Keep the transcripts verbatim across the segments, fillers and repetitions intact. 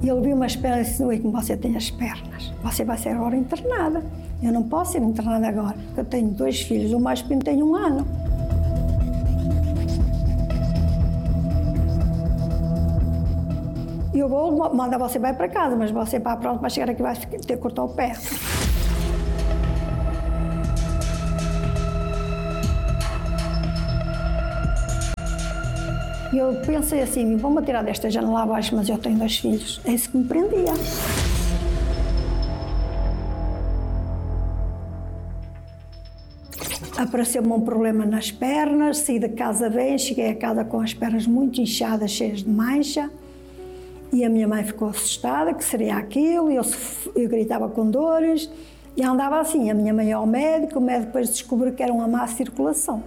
E ele viu umas pernas e disse, ui, como você tem as pernas, você vai ser agora internada. Eu não posso ser internada agora, porque eu tenho dois filhos, o mais pequeno tem um ano. E eu vou mandar você vai para casa, mas você para pronto para chegar aqui vai ter que cortar o pé. E eu pensei assim, vou-me tirar desta janela abaixo, mas eu tenho dois filhos. É isso que me prendia. Apareceu-me um problema nas pernas, saí de casa bem, cheguei a casa com as pernas muito inchadas, cheias de mancha. E a minha mãe ficou assustada, que seria aquilo, e eu, eu gritava com dores. E andava assim, a minha mãe ia ao médico, o médico depois descobriu que era uma má circulação.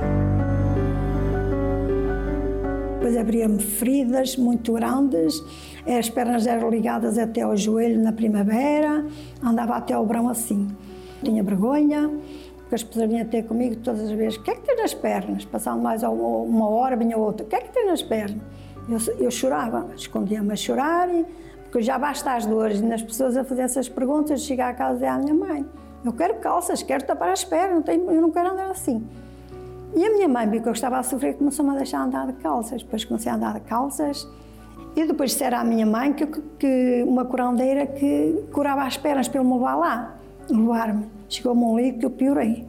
Depois abria-me feridas muito grandes, as pernas eram ligadas até ao joelho na primavera, andava até ao verão assim. Tinha vergonha, porque as pessoas vinham ter comigo todas as vezes, o que é que tem nas pernas? Passando mais uma hora, vinha outra, o que é que tem nas pernas? Eu, eu chorava, escondia-me a chorar, porque já basta as dores, e as pessoas a fazer essas perguntas, chegar a casa e dizer à minha mãe, eu quero calças, quero tapar as pernas, não tenho, eu não quero andar assim. E a minha mãe viu que eu estava a sofrer, começou-me a deixar andar de calças. Depois comecei a andar de calças. E depois disseram à minha mãe que, que uma curandeira que curava as pernas para ele me levar lá, levar-me. Chegou-me um livro que eu piorei.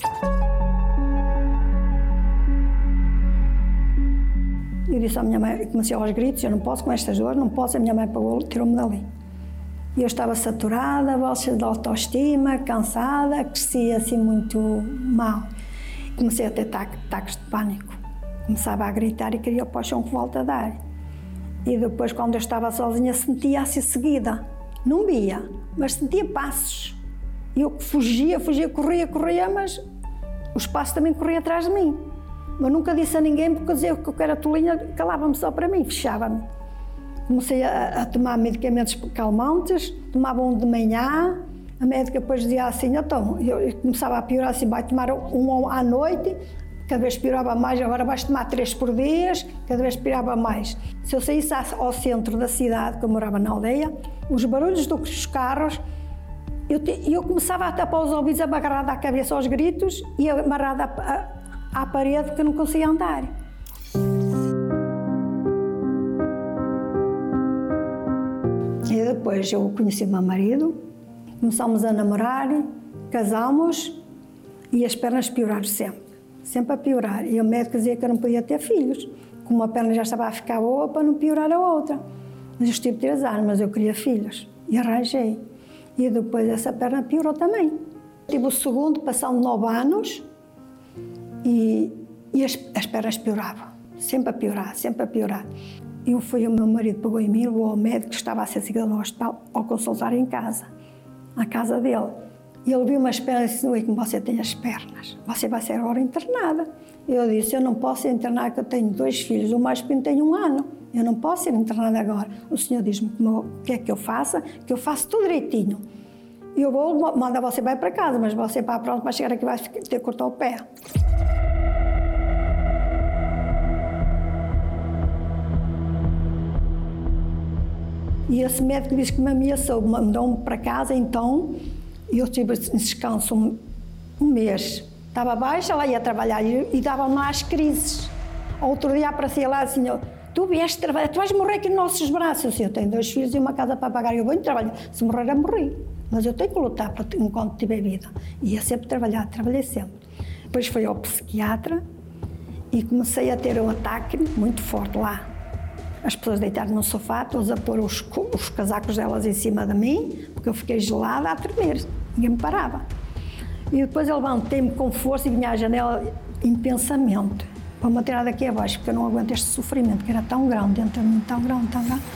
Eu disse à minha mãe, comecei aos gritos, eu não posso com estas dores, não posso. A minha mãe pagou, tirou-me dali. E eu estava saturada, baixa de autoestima, cansada, crescia assim muito mal. Comecei a ter ataques de pânico. Começava a gritar e queria para o chão que volta a dar. E depois, quando eu estava sozinha, sentia-se seguida. Não via, mas sentia passos. E eu fugia, fugia, corria, corria, mas os passos também corriam atrás de mim. Mas nunca disse a ninguém, porque eu dizia que eu era tolinha, calava-me só para mim, fechava-me. Comecei a, a tomar medicamentos calmantes, tomava um de manhã. A médica depois dizia assim, então, eu começava a piorar assim, vai tomar um à noite, cada vez piorava mais, agora vais tomar três por dia, cada vez piorava mais. Se eu saísse ao centro da cidade, que eu morava na aldeia, os barulhos dos carros, eu, eu começava a tapar os ouvidos, agarrada à cabeça aos gritos e amarrada à, à parede, porque eu não conseguia andar. E depois eu conheci o meu marido, começámos a namorar, casámos e as pernas pioraram sempre, sempre a piorar. E o médico dizia que eu não podia ter filhos, como a perna já estava a ficar boa para não piorar a outra. Mas eu estive três anos, mas eu queria filhos e arranjei. E depois essa perna piorou também. Tive o segundo, passando nove anos e, e as, as pernas pioravam, sempre a piorar, sempre a piorar. E foi o meu marido pegou em mim, levou ao médico que estava a ser seguido no hospital, ao consultar em casa. À casa dele. E ele viu umas pernas e disse, ui, como você tem as pernas, você vai ser agora internada. Eu disse, eu não posso ser internada, porque eu tenho dois filhos, o mais pequeno tem um ano, eu não posso ser internada agora. O senhor diz-me o que é que eu faça, que eu faço tudo direitinho. E eu vou mandar você vai para casa, mas você para pronto para chegar aqui vai ter que cortar o pé. E esse médico disse que me ameaçou, mandou-me para casa, então eu tive descanso um, um mês. Estava baixa, ela ia trabalhar e, e dava-me lá as crises. Outro dia aparecia lá assim, tu vieste trabalhar, tu vais morrer aqui nos nossos braços. Assim, eu tenho dois filhos e uma casa para pagar, eu vou trabalhar. Se morrer, eu morri. Mas eu tenho que lutar para, enquanto tiver vida. E ia sempre trabalhar, trabalhei sempre. Depois fui ao psiquiatra e comecei a ter um ataque muito forte lá. As pessoas deitaram no sofá, todos a pôr os, os casacos delas em cima de mim, porque eu fiquei gelada a tremer, ninguém me parava. E depois eu levantei-me com força e vinha à janela em pensamento, para me tirar daqui abaixo, porque eu não aguento este sofrimento, que era tão grande dentro de mim, tão grande, tão grande.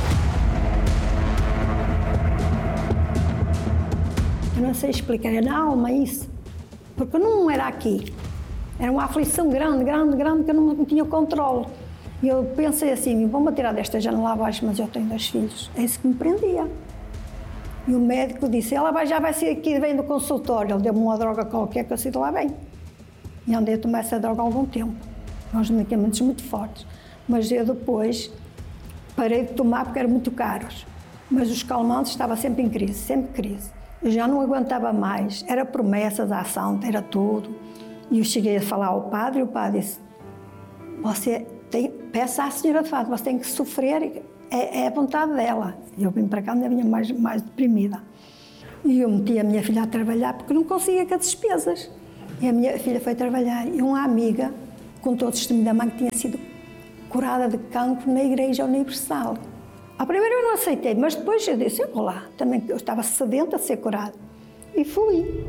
Eu não sei explicar, era na alma isso, porque não era aqui. Era uma aflição grande, grande, grande, que eu não, não tinha controle. E eu pensei assim, vou-me tirar desta janela abaixo, mas eu tenho dois filhos. É isso que me prendia. E o médico disse, ela vai, já vai sair aqui, vem do consultório. Ele deu-me uma droga qualquer que eu saí de lá bem. E andei a tomar essa droga há algum tempo. Uns medicamentos muito fortes. Mas eu depois Parei de tomar porque eram muito caros, mas os calmantes estava sempre em crise, sempre crise. Eu já não aguentava mais, era promessas, ação, era tudo. E eu cheguei a falar ao padre e o padre disse, você tem, peça à senhora de Fátima, você tem que sofrer, é, é a vontade dela. E eu vim para cá, ainda vinha mais, mais deprimida. E eu meti a minha filha a trabalhar porque não conseguia com as despesas. E a minha filha foi trabalhar e uma amiga contou o testemunho da mãe que tinha sido curada de cancro na Igreja Universal. À primeira eu não aceitei, mas depois eu disse, eu vou lá, também eu estava sedenta a ser curada. E fui.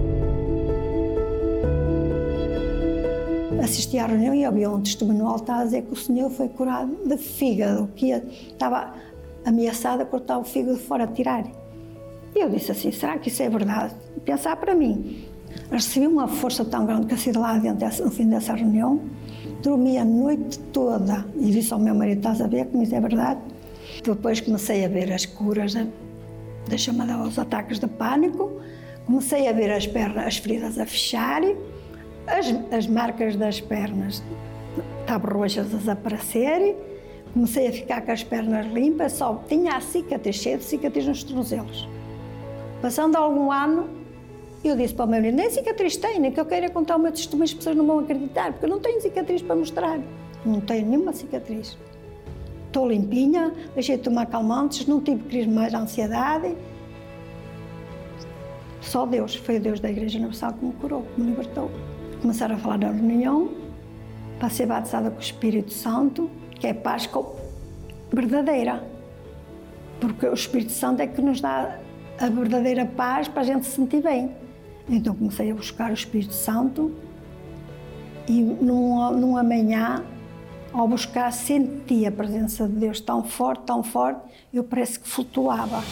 Assisti à reunião e havia um testemunho no altar a dizer que o senhor foi curado de fígado, que ia, estava ameaçado a cortar o fígado fora, a tirar. E eu disse assim, será que isso é verdade? Pensar para mim. Recebi uma força tão grande que eu saí de lá dentro, no fim dessa reunião, dormi a noite toda e disse ao meu marido, estás a ver como isso é verdade? Depois comecei a ver as curas da, da chamada aos ataques de pânico, comecei a ver as pernas, as feridas a fecharem, as, as marcas das pernas estavam roxas a desaparecerem, comecei a ficar com as pernas limpas, só tinha a cicatriz, cheia de cicatriz nos tornozelos. Passando algum ano, eu disse para o meu marido, nem cicatriz tenho, nem que eu queira contar o meu testemunho, as pessoas não vão acreditar, porque eu não tenho cicatriz para mostrar. Não tenho nenhuma cicatriz. Estou limpinha, deixei de tomar calmantes, não tive crise mais de ansiedade. Só Deus, foi o Deus da Igreja Universal que me curou, que me libertou. Começaram a falar na reunião, para ser batizada com o Espírito Santo, que é paz verdadeira. Porque o Espírito Santo é que nos dá a verdadeira paz para a gente se sentir bem. Então comecei a buscar o Espírito Santo e num, num amanhã, ao buscar, senti a presença de Deus tão forte, tão forte, eu parece que flutuava.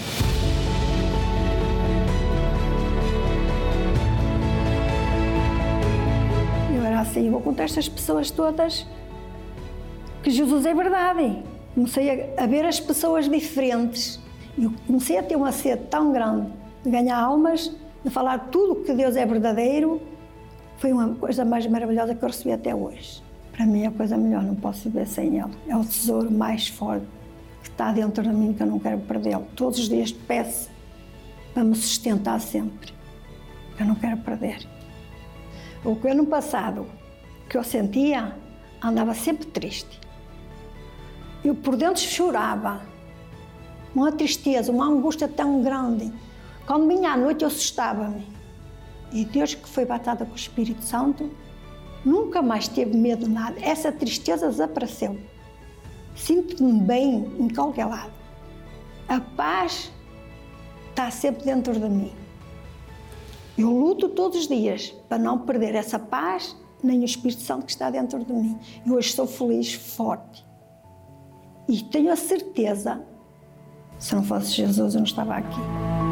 Eu era assim, eu vou contar estas pessoas todas que Jesus é verdade. Comecei a, a ver as pessoas diferentes. Eu comecei a ter uma sede tão grande de ganhar almas, de falar tudo que Deus é verdadeiro. Foi uma coisa mais maravilhosa que eu recebi até hoje. Para mim é a coisa melhor, não posso viver sem Ele. É o tesouro mais forte que está dentro de mim, que eu não quero perdê-lo. Todos os dias peço para me sustentar sempre, que eu não quero perder. O que eu no passado, que eu sentia, andava sempre triste. Eu por dentro chorava. Uma tristeza, uma angústia tão grande. Quando vinha à noite eu assustava-me. E Deus que foi batizado com o Espírito Santo, nunca mais teve medo de nada. Essa tristeza desapareceu. Sinto-me bem em qualquer lado. A paz está sempre dentro de mim. Eu luto todos os dias para não perder essa paz, nem o Espírito Santo que está dentro de mim. E hoje sou feliz, forte. E tenho a certeza, se não fosse Jesus, eu não estava aqui.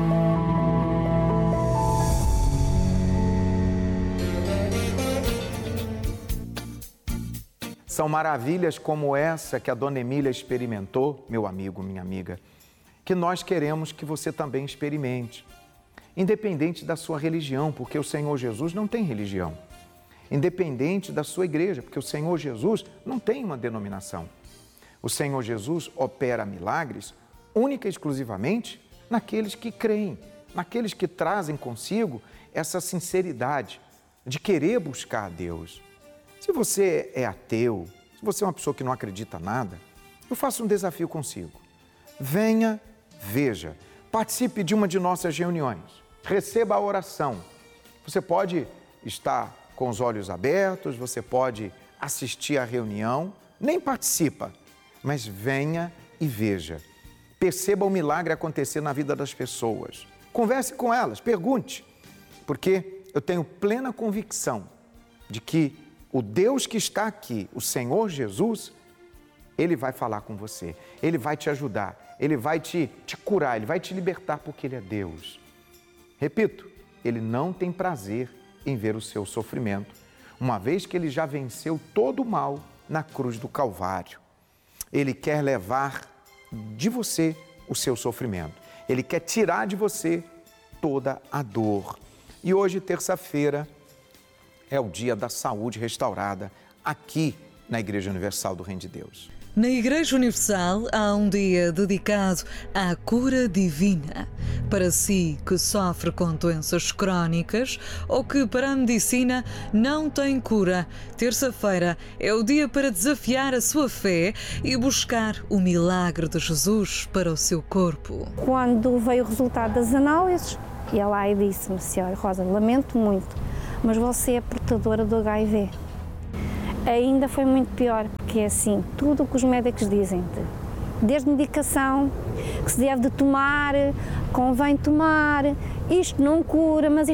São maravilhas como essa que a Dona Emília experimentou, meu amigo, minha amiga, que nós queremos que você também experimente, independente da sua religião, porque o Senhor Jesus não tem religião, independente da sua igreja, porque o Senhor Jesus não tem uma denominação. O Senhor Jesus opera milagres única e exclusivamente naqueles que creem, naqueles que trazem consigo essa sinceridade de querer buscar a Deus. Se você é ateu, se você é uma pessoa que não acredita nada, eu faço um desafio consigo. Venha, veja, participe de uma de nossas reuniões, receba a oração. Você pode estar com os olhos abertos, você pode assistir à reunião, nem participa, mas venha e veja. Perceba o milagre acontecer na vida das pessoas. Converse com elas, pergunte, porque eu tenho plena convicção de que o Deus que está aqui, o Senhor Jesus, Ele vai falar com você, Ele vai te ajudar, Ele vai te, te curar, Ele vai te libertar porque Ele é Deus. Repito, Ele não tem prazer em ver o seu sofrimento, uma vez que Ele já venceu todo o mal na cruz do Calvário. Ele quer levar de você o seu sofrimento, Ele quer tirar de você toda a dor. E hoje, terça-feira, é o dia da saúde restaurada aqui na Igreja Universal do Reino de Deus. Na Igreja Universal há um dia dedicado à cura divina. Para si que sofre com doenças crónicas ou que para a medicina não tem cura, terça-feira é o dia para desafiar a sua fé e buscar o milagre de Jesus para o seu corpo. Quando veio o resultado das análises, e ela disse-me: senhora Rosa, lamento muito, mas você é portadora do H I V. Ainda foi muito pior, porque é assim, tudo o que os médicos dizem, desde medicação, que se deve de tomar, convém tomar, isto não cura, mas isto